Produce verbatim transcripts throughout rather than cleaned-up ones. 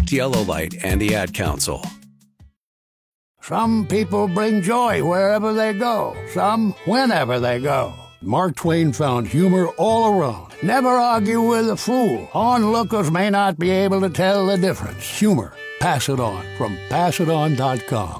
Yellow Light and the Ad Council. Some people bring joy wherever they go, some whenever they go. Mark Twain found humor all around. Never argue with a fool. Onlookers may not be able to tell the difference. Humor. Pass it on from pass it on dot com.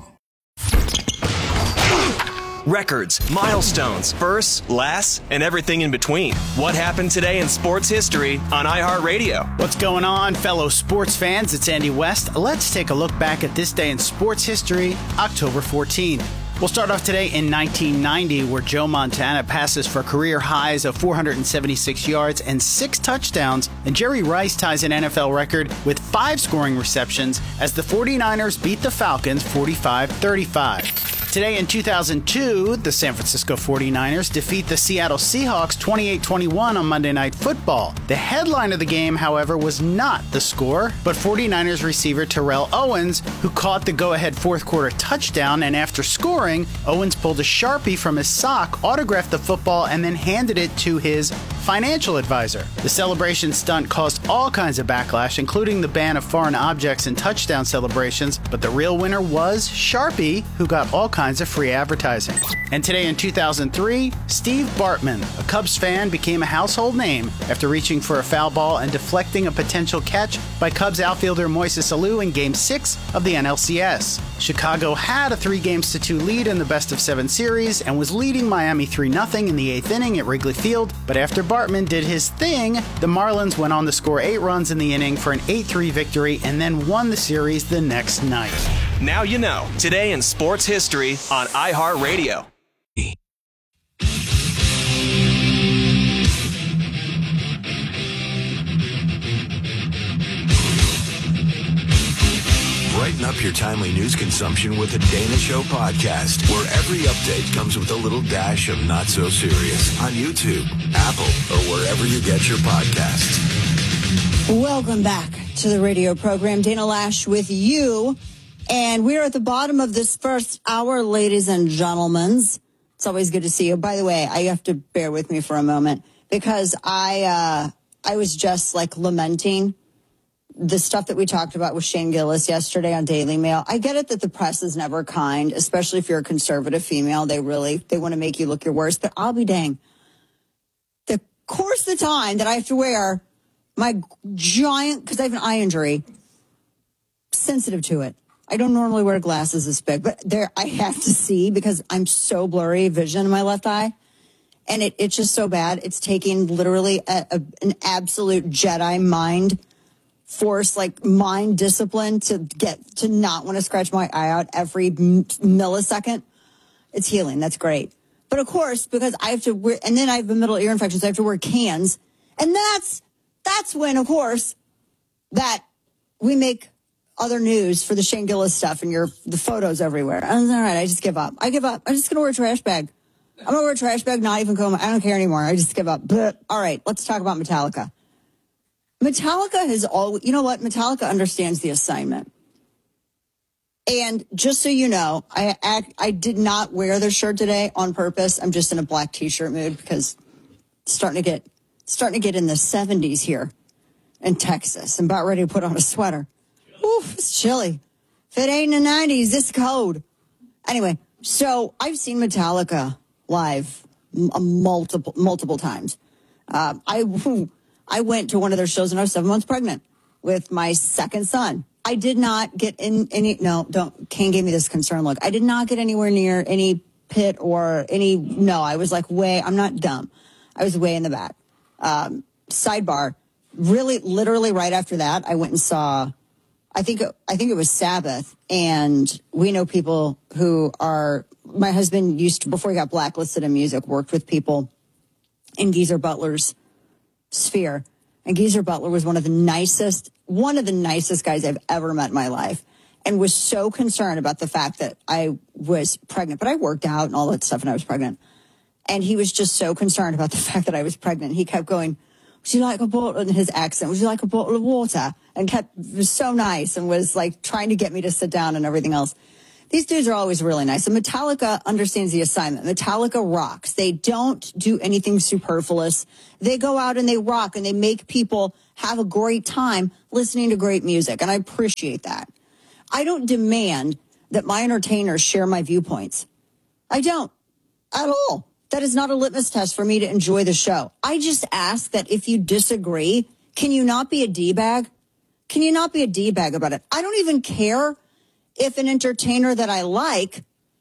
Records, milestones, firsts, lasts, and everything in between. What happened today in sports history on iHeartRadio? What's going on, fellow sports fans? It's Andy West. Let's take a look back at this day in sports history, October fourteenth. We'll start off today in nineteen ninety, where Joe Montana passes for career highs of four hundred seventy-six yards and six touchdowns, and Jerry Rice ties an N F L record with five scoring receptions as the 49ers beat the Falcons forty-five thirty-five. Today in two thousand two, the San Francisco 49ers defeat the Seattle Seahawks twenty-eight twenty-one on Monday Night Football. The headline of the game, however, was not the score, but 49ers receiver Terrell Owens, who caught the go-ahead fourth quarter touchdown, and after scoring, Owens pulled a Sharpie from his sock, autographed the football, and then handed it to his financial advisor. The celebration stunt caused all kinds of backlash, including the ban of foreign objects and touchdown celebrations, but the real winner was Sharpie, who got all kinds of free advertising. And today in two thousand three, Steve Bartman, a Cubs fan, became a household name after reaching for a foul ball and deflecting a potential catch by Cubs outfielder Moises Alou in Game six of the N L C S. Chicago had a three games to two lead in the best of seven series and was leading Miami three nothing in the eighth inning at Wrigley Field, but after Bartman did his thing, the Marlins went on to score eight runs in the inning for an eight three victory and then won the series the next night. Now you know, today in sports history on iHeartRadio. Brighten up your timely news consumption with the Dana Show podcast, where every update comes with a little dash of not so serious on YouTube, Apple, or wherever you get your podcasts. Welcome back to the radio program. Dana Lash with you. And we're at the bottom of this first hour, ladies and gentlemen. It's always good to see you. By the way, I have to bear with me for a moment because I, uh, I was just like lamenting the stuff that we talked about with Shane Gillis yesterday on Daily Mail. I get it that the press is never kind, especially if you're a conservative female. They really, they want to make you look your worst, but I'll be dang. The course of the time that I have to wear my giant, because I have an eye injury, sensitive to it. I don't normally wear glasses this big, but there I have to see because I'm so blurry vision in my left eye. And it, it's just so bad. It's taking literally a, a, an absolute Jedi mind force, like mind discipline to get to not want to scratch my eye out every m- millisecond. It's healing. That's great. But of course, because I have to wear, and then I have a middle ear infection, so I have to wear cans. And that's, that's when, of course, that we make other news for the Shane Gillis stuff and your, the photos everywhere. I'm all right. I just give up. I give up. I'm just going to wear a trash bag. I'm going to wear a trash bag, not even comb. I don't care anymore. I just give up. But, all right. Let's talk about Metallica. Metallica has all, you know what? Metallica understands the assignment. And just so you know, I act, I did not wear their shirt today on purpose. I'm just in a black t-shirt mood because it's starting to get, starting to get in the seventies here in Texas. I'm about ready to put on a sweater. Oof, it's chilly. If it ain't in the nineties, it's cold. Anyway, so I've seen Metallica live m- multiple, multiple times. Uh, I, I went to one of their shows when I was seven months pregnant with my second son. I did not get in any, no, don't, Kane gave me this concern look. I did not get anywhere near any pit or any, no, I was like way, I'm not dumb. I was way in the back. Um, sidebar, really, literally right after that, I went and saw, I think, I think it was Sabbath. And we know people who are, my husband used to, before he got blacklisted in music, worked with people in Geezer Butler's sphere. And Geezer Butler was one of the nicest, one of the nicest guys I've ever met in my life, and was so concerned about the fact that I was pregnant. But I worked out and all that stuff and I was pregnant. And he was just so concerned about the fact that I was pregnant. He kept going, would you like a bottle, in his accent, would you like a bottle of water? And kept, was so nice and was like trying to get me to sit down and everything else. These dudes are always really nice. And Metallica understands the assignment. Metallica rocks. They don't do anything superfluous. They go out and they rock and they make people have a great time listening to great music. And I appreciate that. I don't demand that my entertainers share my viewpoints. I don't at all. That is not a litmus test for me to enjoy the show. I just ask that if you disagree, can you not be a D-bag? Can you not be a D-bag about it? I don't even care if an entertainer that I like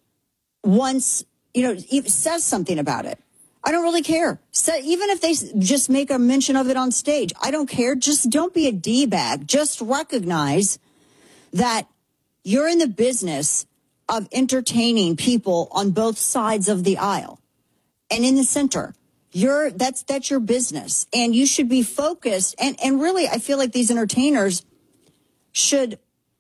once, you know, says something about it. I don't really care. So even if they just make a mention of it on stage, I don't care. Just don't be a D-bag. Just recognize that you're in the business of entertaining people on both sides of the aisle and in the center. You're that's that's your business, and you should be focused. And and really, I feel like these entertainers should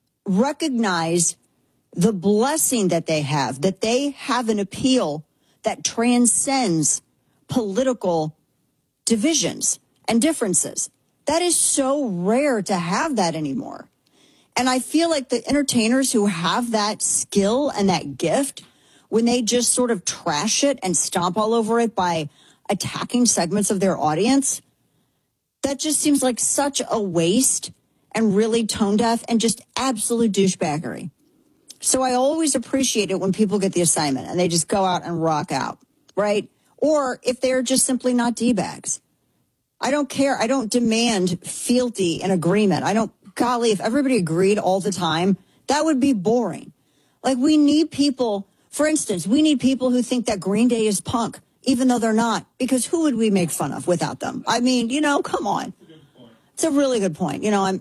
recognize the blessing that they have, that they have an appeal that transcends political divisions and differences. That is so rare to have that anymore. And I feel like the entertainers who have that skill and that gift, when they just sort of trash it and stomp all over it by attacking segments of their audience, that just seems like such a waste and really tone deaf and just absolute douchebaggery. So I always appreciate it when people get the assignment and they just go out and rock out, right? Or if they're just simply not D-bags. I don't care. I don't demand fealty and agreement. I don't, golly, if everybody agreed all the time, that would be boring. Like, we need people, for instance, we need people who think that Green Day is punk, even though they're not, because who would we make fun of without them? I mean, you know, come on. It's a really good point. You know, I'm,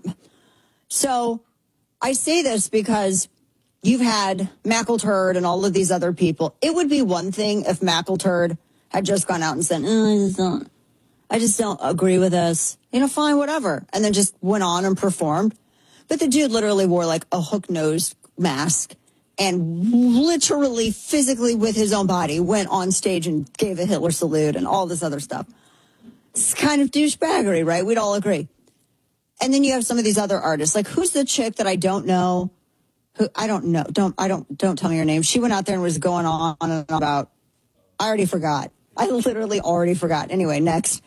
so I say this because you've had McElturd and all of these other people. It would be one thing if McElturd had just gone out and said, oh, I just don't, I just don't agree with this. You know, fine, whatever. And then just went on and performed. But the dude literally wore like a hook-nosed mask and literally physically with his own body went on stage and gave a Hitler salute and all this other stuff. It's kind of douchebaggery, right? We'd all agree. And then you have some of these other artists. Like, who's the chick that I don't know? Who I don't know. Don't I don't don't tell me her name. She went out there and was going on and on about. I already forgot. I literally already forgot. Anyway, next.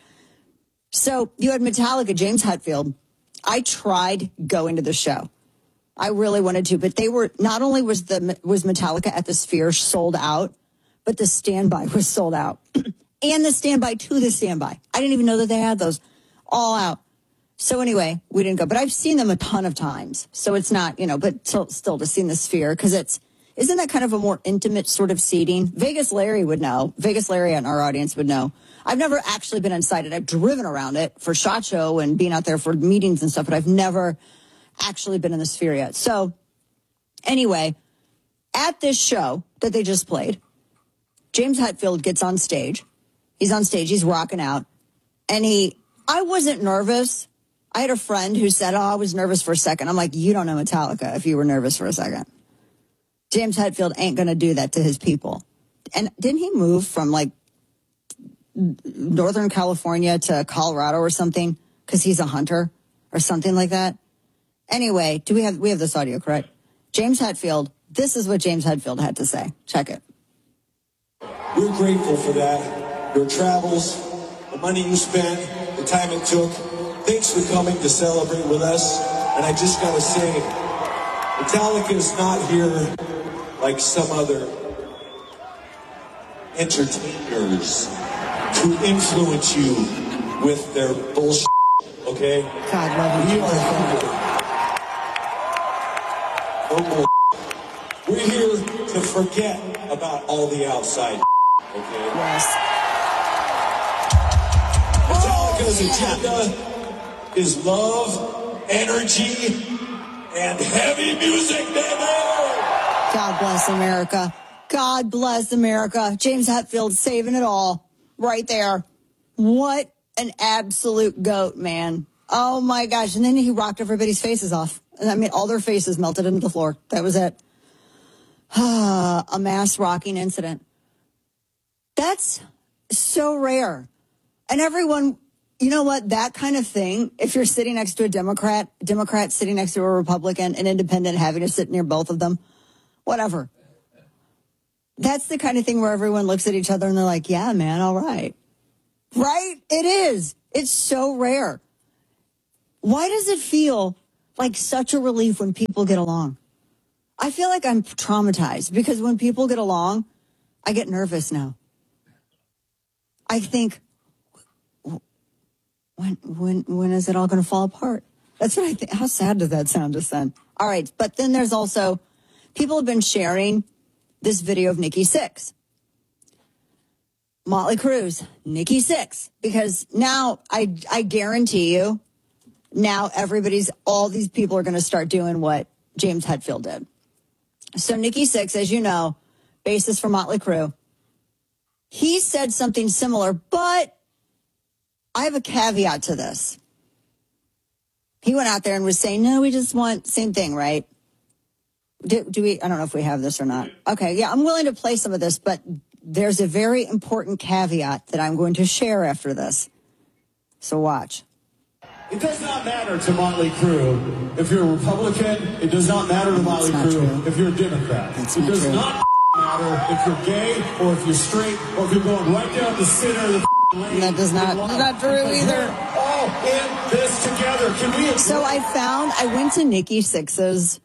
So you had Metallica, James Hetfield. I tried going to the show. I really wanted to, but they were not only was the was Metallica at the Sphere sold out, but the standby was sold out, and the standby to the standby. I didn't even know that they had those all out. So anyway, we didn't go, but I've seen them a ton of times. So it's not, you know, but still, still to see the Sphere, because it's, isn't that kind of a more intimate sort of seating? Vegas Larry would know. Vegas Larry and our audience would know. I've never actually been inside it. I've driven around it for SHOT Show and being out there for meetings and stuff, but I've never actually been in the Sphere yet. So anyway, at this show that they just played, James Hetfield gets on stage. He's on stage. He's rocking out. And he, I wasn't nervous. I had a friend who said, oh, I was nervous for a second. I'm like, you don't know Metallica if you were nervous for a second. James Hetfield ain't going to do that to his people. And didn't he move from like Northern California to Colorado or something because he's a hunter or something like that? Anyway, do we have we have this audio, correct? James Hetfield, this is what James Hetfield had to say. Check it. We're grateful for that. Your travels, the money you spent, the time it took. Thanks for coming to celebrate with us. And I just got to say, Metallica is not here like some other entertainers to influence you with their bullshit, okay? God love you. We are here. No more. We're here to forget about all the outside, okay? Yes. Metallica's Oh, yeah. agenda is love, energy, and heavy music, baby! God bless America. God bless America. James Hetfield saving it all right there. What an absolute goat, man. Oh, my gosh. And then he rocked everybody's faces off. I mean, all their faces melted into the floor. That was it. A mass rocking incident. That's so rare. And everyone, you know what? That kind of thing, if you're sitting next to a Democrat, Democrat sitting next to a Republican, an independent having to sit near both of them, whatever. That's the kind of thing where everyone looks at each other and they're like, yeah, man, all right. Right? It is. It's so rare. Why does it feel like such a relief when people get along? I feel like I'm traumatized because when people get along, I get nervous now. I think, when when when is it all going to fall apart? That's what I think. How sad does that sound to send? All right, but then there's also, people have been sharing this video of Nikki Sixx. Motley Crue, Nikki Sixx. Because now, I I guarantee you, now everybody's, all these people are going to start doing what James Hetfield did. So Nikki Sixx, as you know, bassist for Motley Crue, he said something similar, but I have a caveat to this. He went out there and was saying, no, we just want, same thing, right? Do, do we, I don't know if we have this or not. Okay, yeah, I'm willing to play some of this, but there's a very important caveat that I'm going to share after this. So watch. It does not matter to Motley Crue if you're a Republican. It does not matter to Motley Crue true. if you're a Democrat. That's it not does true. not matter if you're gay or if you're straight or if you're going right down the center of the lane. That does not, that's not true either. We're all in this together. Can we agree? So I found, I went to Nikki Sixx's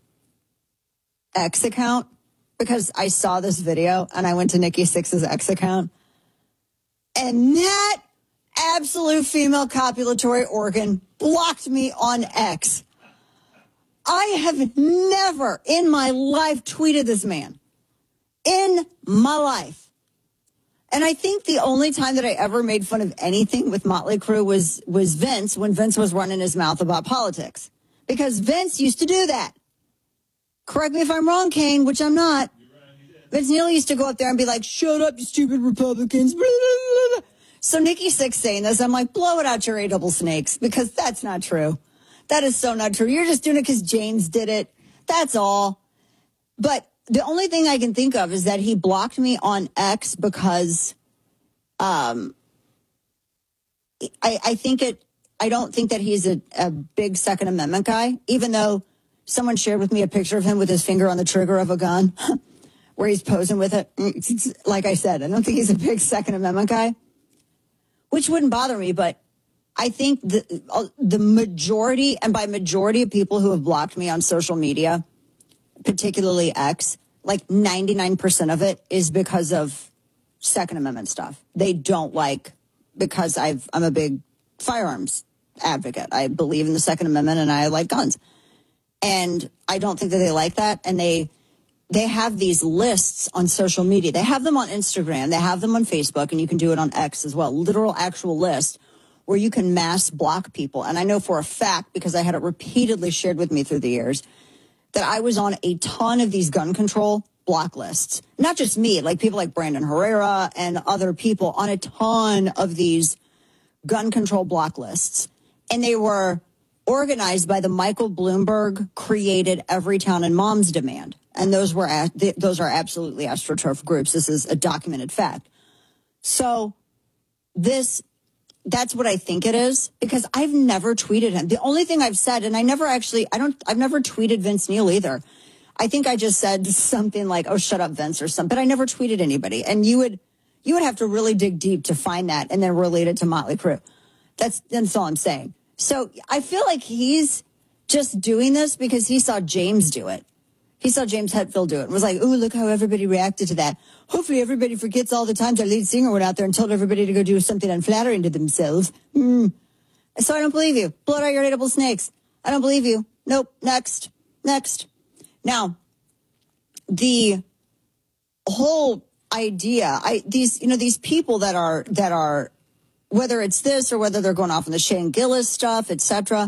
X account because I saw this video and I went to Nikki Sixx's X account. And that absolute female copulatory organ blocked me on X. I have never in my life tweeted this man. In my life. And I think the only time that I ever made fun of anything with Motley Crue was, was Vince, when Vince was running his mouth about politics. Because Vince used to do that. Correct me if I'm wrong, Kane, which I'm not. Vince Neil used to go up there and be like, shut up, you stupid Republicans. Blah, blah, blah. So Nikki Sixx saying this, I'm like, blow it out your A double snakes, because that's not true. That is so not true. You're just doing it because James did it. That's all. But the only thing I can think of is that he blocked me on X because um, I, I think it, I don't think that he's a, a big Second Amendment guy, even though someone shared with me a picture of him with his finger on the trigger of a gun where he's posing with it. Like I said, I don't think he's a big Second Amendment guy, which wouldn't bother me. But I think the, the majority, and by majority of people who have blocked me on social media, particularly X, like ninety-nine percent of it is because of Second Amendment stuff. They don't like, because I've, I'm a big firearms advocate. I believe in the Second Amendment and I like guns. And I don't think that they like that. And they, they have these lists on social media. They have them on Instagram. They have them on Facebook, and you can do it on X as well. Literal actual list where you can mass block people. And I know for a fact, because I had it repeatedly shared with me through the years, that I was on a ton of these gun control block lists. Not just me, like people like Brandon Herrera and other people on a ton of these gun control block lists. And they were organized by the Michael Bloomberg created Everytown and Moms Demand. And those were those are absolutely AstroTurf groups. This is a documented fact. So this, that's what I think it is, because I've never tweeted him. The only thing I've said, and I never actually, I don't, I've never tweeted Vince Neil either. I think I just said something like, oh, shut up, Vince, or something, but I never tweeted anybody. And you would, you would have to really dig deep to find that and then relate it to Motley Crue. That's, that's all I'm saying. So I feel like he's just doing this because he saw James do it. He saw James Hetfield do it and was like, oh, look how everybody reacted to that. Hopefully everybody forgets all the times our lead singer went out there and told everybody to go do something unflattering to themselves. Mm. So I don't believe you. Blow out your edible snakes. I don't believe you. Nope. Next. Next. Now, the whole idea, I these, you know, these people that are, that are, whether it's this or whether they're going off on the Shane Gillis stuff, et cetera,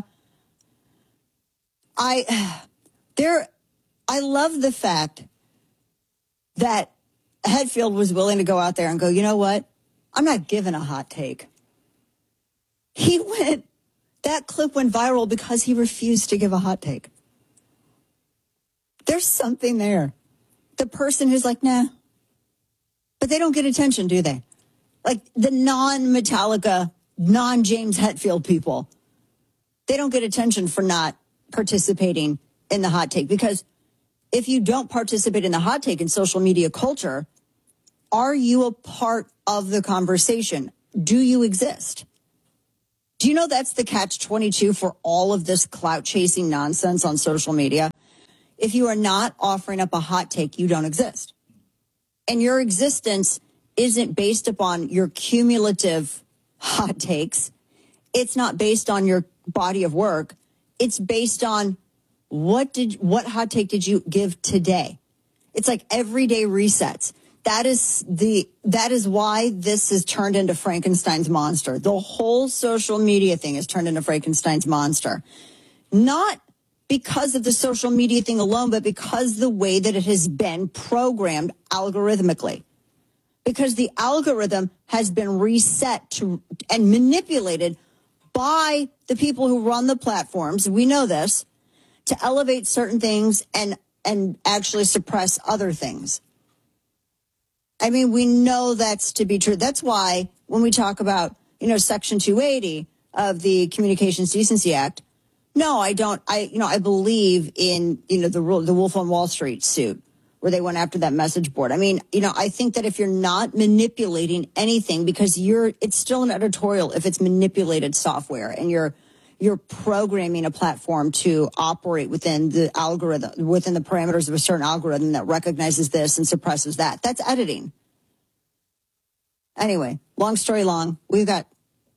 I, they're, I love the fact that Hetfield was willing to go out there and go, you know what? I'm not giving a hot take. He went, that clip went viral because he refused to give a hot take. There's something there. The person who's like, nah. But they don't get attention, do they? Like the non-Metallica, non-James Hetfield people, they don't get attention for not participating in the hot take, because if you don't participate in the hot take in social media culture, are you a part of the conversation? Do you exist? Do you know that's the catch twenty-two for all of this clout chasing nonsense on social media? If you are not offering up a hot take, you don't exist. And your existence isn't based upon your cumulative hot takes. It's not based on your body of work. It's based on what did what hot take did you give today? It's like everyday resets. That is the that is why this has turned into Frankenstein's monster. The whole social media thing has turned into Frankenstein's monster. Not because of the social media thing alone, but because the way that it has been programmed algorithmically. Because the algorithm has been reset to and manipulated by the people who run the platforms. We know this, to elevate certain things and and actually suppress other things. I mean, we know that's to be true. That's why when we talk about, you know, Section two eighty of the Communications Decency Act, no, I don't. I, you know, I believe in, you know, the the Wolf on Wall Street suit where they went after that message board. I mean, you know, I think that if you're not manipulating anything, because you're, it's still an editorial if it's manipulated software and you're you're programming a platform to operate within the algorithm, within the parameters of a certain algorithm that recognizes this and suppresses that. That's editing. Anyway, long story long, we've got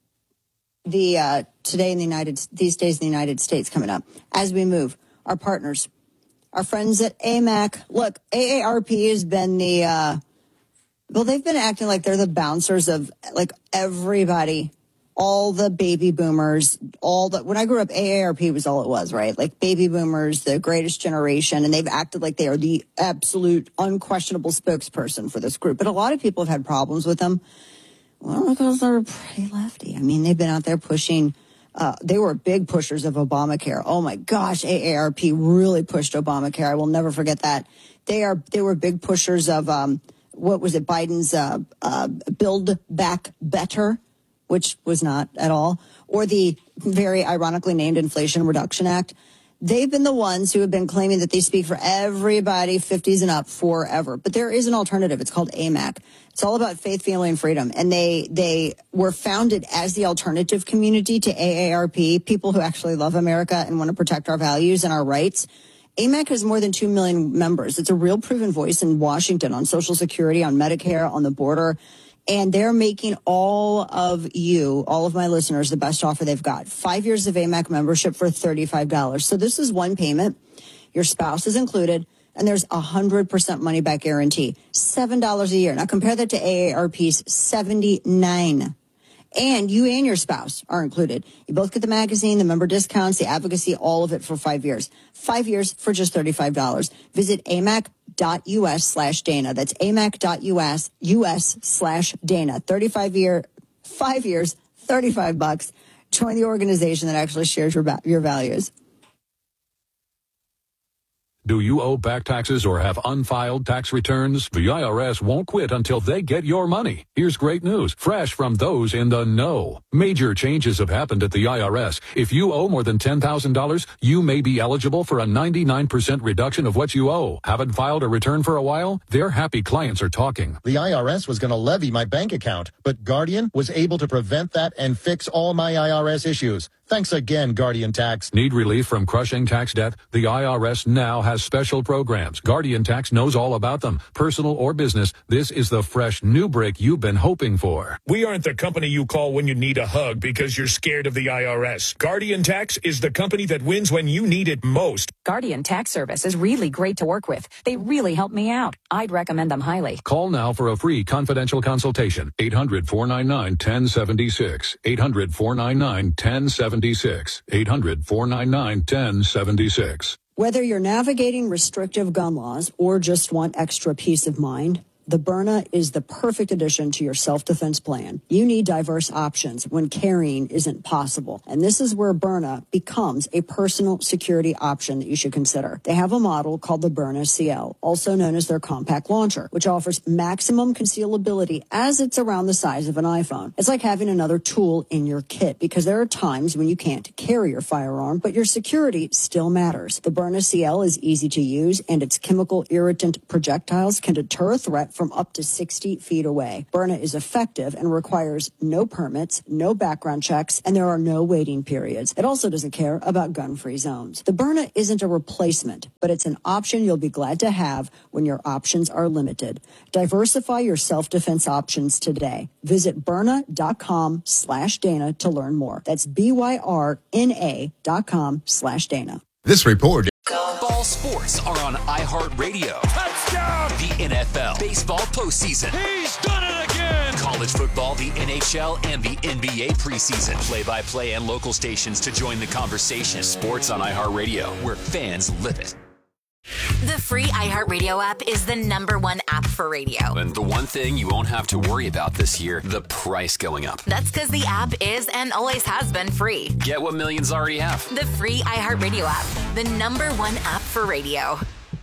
the uh, today in the United, these days in the United States coming up. As we move, our partners, our friends at A M A C. Look, A A R P has been the, uh, well, they've been acting like they're the bouncers of like everybody. All the baby boomers, all the, when I grew up, A A R P was all it was, right? Like baby boomers, the greatest generation, and they've acted like they are the absolute unquestionable spokesperson for this group. But a lot of people have had problems with them. Well, because they're pretty lefty. I mean, they've been out there pushing, uh, they were big pushers of Obamacare. Oh my gosh, A A R P really pushed Obamacare. I will never forget that. They are, they were big pushers of, um, what was it, Biden's, uh, uh, Build Back Better, which was not at all, or the very ironically named Inflation Reduction Act. They've been the ones who have been claiming that they speak for everybody fifties and up forever. But there is an alternative. It's called A M A C. It's all about faith, family, and freedom. And they they were founded as the alternative community to A A R P, people who actually love America and want to protect our values and our rights. A M A C has more than two million members. It's a real proven voice in Washington on Social Security, on Medicare, on the border. And they're making all of you, all of my listeners, the best offer they've got. Five years of A M A C membership for thirty-five dollars. So this is one payment. Your spouse is included, and there's a one hundred percent money-back guarantee. seven dollars a year. Now compare that to A A R P's seventy-nine dollars. And you and your spouse are included. You both get the magazine, the member discounts, the advocacy, all of it for five years. Five years for just thirty-five dollars. Visit amac.us slash Dana. That's amac.us US slash Dana. thirty-five year, five years, thirty-five bucks. Join the organization that actually shares your, your values. Do you owe back taxes or have unfiled tax returns? The I R S won't quit until they get your money. Here's great news, fresh from those in the know. Major changes have happened at the I R S. If you owe more than ten thousand dollars, you may be eligible for a ninety-nine percent reduction of what you owe. Haven't filed a return for a while? Their happy clients are talking. The I R S was going to levy my bank account, but Guardian was able to prevent that and fix all my I R S issues. Thanks again, Guardian Tax. Need relief from crushing tax debt? The I R S now has special programs. Guardian Tax knows all about them. Personal or business, this is the fresh new break you've been hoping for. We aren't the company you call when you need a hug because you're scared of the I R S. Guardian Tax is the company that wins when you need it most. Guardian Tax Service is really great to work with. They really help me out. I'd recommend them highly. Call now for a free confidential consultation. eight hundred, four nine nine, one zero seven six. eight hundred, four nine nine, one zero seven six. eight hundred, four nine nine, one zero seven six. Whether you're navigating restrictive gun laws or just want extra peace of mind, the Byrna is the perfect addition to your self-defense plan. You need diverse options when carrying isn't possible. And this is where Byrna becomes a personal security option that you should consider. They have a model called the Byrna C L, also known as their compact launcher, which offers maximum concealability as it's around the size of an iPhone. It's like having another tool in your kit, because there are times when you can't carry your firearm, but your security still matters. The Byrna C L is easy to use, and its chemical irritant projectiles can deter a threat from up to sixty feet away. Byrna is effective and requires no permits, no background checks, and there are no waiting periods. It also doesn't care about gun-free zones. The Byrna isn't a replacement, but it's an option you'll be glad to have when your options are limited. Diversify your self-defense options today. Visit Byrna.com slash Dana to learn more. That's B-Y-R-N-A dot com slash Dana. This report. Ball sports are on iHeartRadio. Touchdown! The N F L, baseball postseason. He's done it again! College football, the N H L, and the N B A preseason. Play-by-play and local stations to join the conversation. Sports on iHeartRadio, where fans live it. The free iHeartRadio app is the number one app for radio. And the one thing you won't have to worry about this year, the price going up. That's because the app is and always has been free. Get what millions already have. The free iHeartRadio app, the number one app for radio.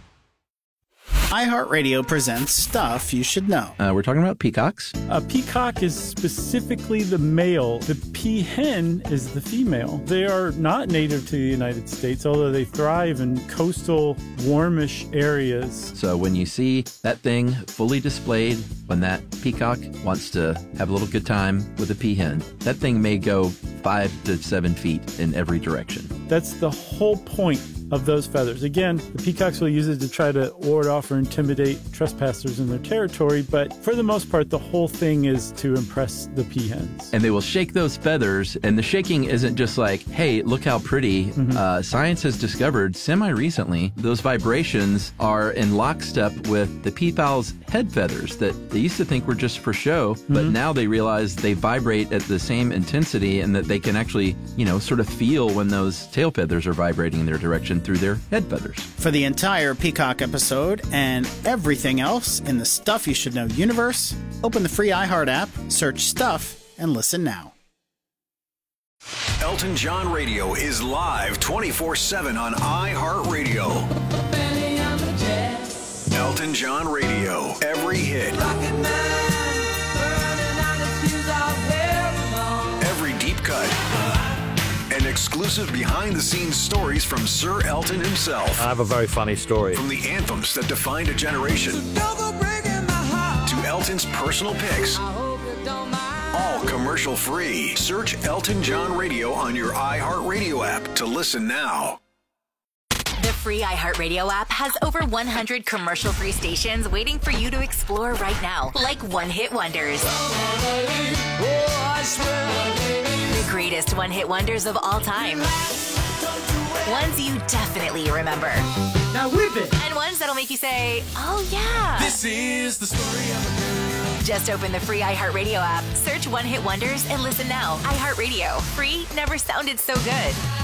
iHeartRadio presents Stuff You Should Know. Uh, we're talking about peacocks. A peacock is specifically the male. The peahen is the female. They are not native to the United States, although they thrive in coastal, warmish areas. So when you see that thing fully displayed, when that peacock wants to have a little good time with a peahen, that thing may go five to seven feet in every direction. That's the whole point of those feathers. Again, the peacocks will use it to try to ward off or intimidate trespassers in their territory, but for the most part, the whole thing is to impress the peahens. And they will shake those feathers, and the shaking isn't just like, hey, look how pretty. Mm-hmm. Uh, science has discovered semi-recently those vibrations are in lockstep with the peafowl's head feathers that they used to think were just for show, but mm-hmm. now they realize they vibrate at the same intensity and that they can actually, you know, sort of feel when those tail feathers are vibrating in their direction through their head feathers. For the entire Peacock episode and everything else in the Stuff You Should Know universe, open the free iHeart app, search Stuff, and listen now. Elton John Radio is live twenty-four seven on iHeartRadio. Elton John Radio, every hit. Every deep cut. And exclusive behind-the-scenes stories from Sir Elton himself. I have a very funny story. From the anthems that defined a generation to Elton's personal picks. All commercial-free. Search Elton John Radio on your iHeartRadio app to listen now. The free iHeartRadio app has over one hundred commercial-free stations waiting for you to explore right now, like one-hit wonders. The greatest one-hit wonders of all time. Ones you definitely remember. Now whip it! And ones that'll make you say, oh yeah. This is the story of a girl. Just open the free iHeartRadio app, search One Hit Wonders, and listen now. iHeartRadio. Free never sounded so good.